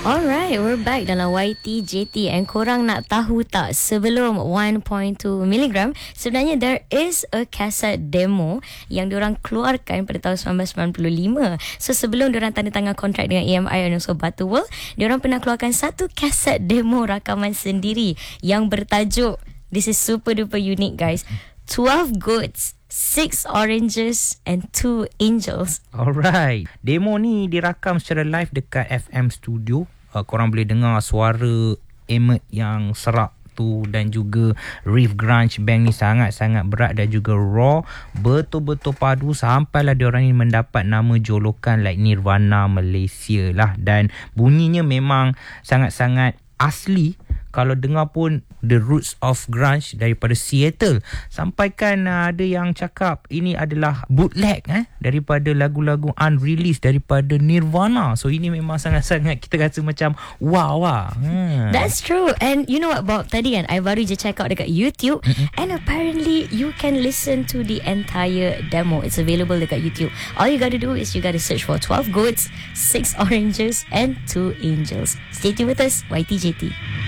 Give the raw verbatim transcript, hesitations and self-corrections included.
Alright, we're back dalam Y T J T. And korang nak tahu tak, sebelum one point two milligram, sebenarnya there is a cassette demo yang diorang keluarkan pada tahun nineteen ninety-five. So sebelum diorang tanda tangan kontrak dengan E M I dan also Butterworld, diorang pernah keluarkan satu cassette demo rakaman sendiri yang bertajuk, this is super duper unique guys, twelve Goats, Six Oranges and Two Angels. Alright, demo ni dirakam secara live dekat F M Studio. Uh, korang boleh dengar suara Emmett yang serak tu dan juga riff grunge band ni sangat-sangat berat dan juga raw, betul-betul padu sampailah diorang ni mendapat nama jolokan like Nirvana Malaysia lah. Dan bunyinya memang sangat-sangat asli. Kalau dengar pun the roots of grunge daripada Seattle. Sampaikan uh, ada yang cakap ini adalah bootleg eh daripada lagu-lagu unreleased daripada Nirvana. So ini memang sangat-sangat kita rasa macam wow lah. Hmm. That's true. And you know what Bob, tadi kan I baru je check out dekat YouTube, mm-hmm. and apparently you can listen to the entire demo. It's available dekat YouTube. All you gotta do is you gotta search for twelve Goats, Six Oranges and Two Angels. Stay tuned with us, Y T J T.